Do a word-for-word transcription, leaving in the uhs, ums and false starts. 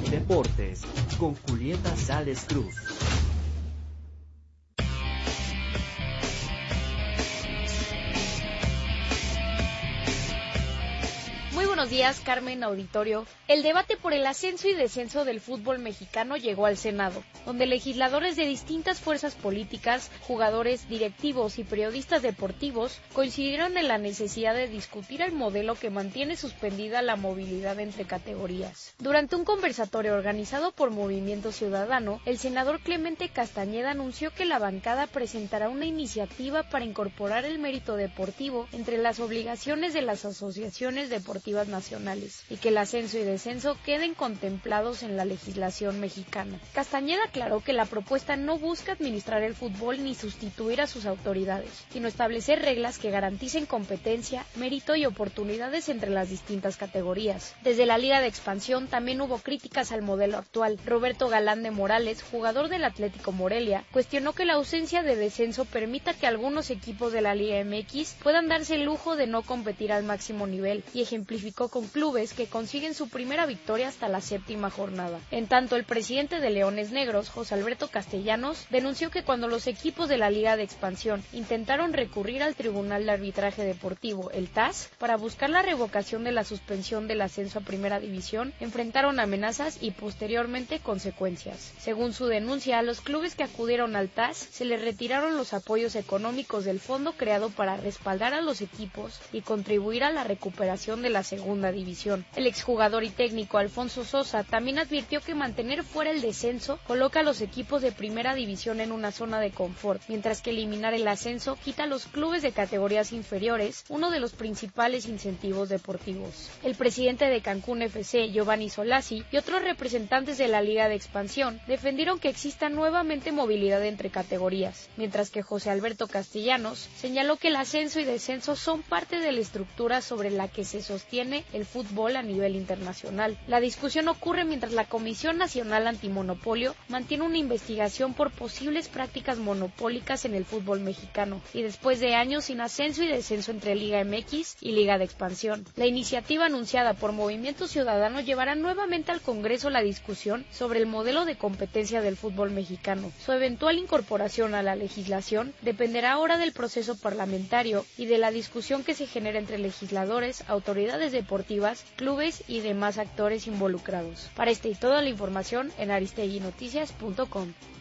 Deportes con Julieta Sales Cruz. Buenos días, Carmen, auditorio. El debate por el ascenso y descenso del fútbol mexicano llegó al Senado, donde legisladores de distintas fuerzas políticas, jugadores, directivos y periodistas deportivos coincidieron en la necesidad de discutir el modelo que mantiene suspendida la movilidad entre categorías. Durante un conversatorio organizado por Movimiento Ciudadano, el senador Clemente Castañeda anunció que la bancada presentará una iniciativa para incorporar el mérito deportivo entre las obligaciones de las asociaciones deportivas nacionales y que el ascenso y descenso queden contemplados en la legislación mexicana. Castañeda aclaró que la propuesta no busca administrar el fútbol ni sustituir a sus autoridades, sino establecer reglas que garanticen competencia, mérito y oportunidades entre las distintas categorías. Desde la Liga de Expansión también hubo críticas al modelo actual. Roberto Galán de Morales, jugador del Atlético Morelia, cuestionó que la ausencia de descenso permita que algunos equipos de la Liga M X puedan darse el lujo de no competir al máximo nivel y ejemplificó con clubes que consiguen su primera victoria hasta la séptima jornada. En tanto, el presidente de Leones Negros, José Alberto Castellanos, denunció que cuando los equipos de la Liga de Expansión intentaron recurrir al Tribunal de Arbitraje Deportivo, el T A S, para buscar la revocación de la suspensión del ascenso a Primera División, enfrentaron amenazas y posteriormente consecuencias. Según su denuncia, a los clubes que acudieron al T A S se les retiraron los apoyos económicos del fondo creado para respaldar a los equipos y contribuir a la recuperación de la segunda división. El exjugador y técnico Alfonso Sosa también advirtió que mantener fuera el descenso coloca a los equipos de primera división en una zona de confort, mientras que eliminar el ascenso quita a los clubes de categorías inferiores uno de los principales incentivos deportivos. El presidente de Cancún F C, Giovanni Solasi, y otros representantes de la Liga de Expansión defendieron que exista nuevamente movilidad entre categorías, mientras que José Alberto Castellanos señaló que el ascenso y descenso son parte de la estructura sobre la que se sostiene el fútbol a nivel internacional. La discusión ocurre mientras la Comisión Nacional Antimonopolio mantiene una investigación por posibles prácticas monopólicas en el fútbol mexicano y después de años sin ascenso y descenso entre Liga M X y Liga de Expansión. La iniciativa anunciada por Movimiento Ciudadano llevará nuevamente al Congreso la discusión sobre el modelo de competencia del fútbol mexicano. Su eventual incorporación a la legislación dependerá ahora del proceso parlamentario y de la discusión que se genera entre legisladores, autoridades deportivas, clubes y demás actores involucrados. Para esta y toda la información en aristegui noticias punto com.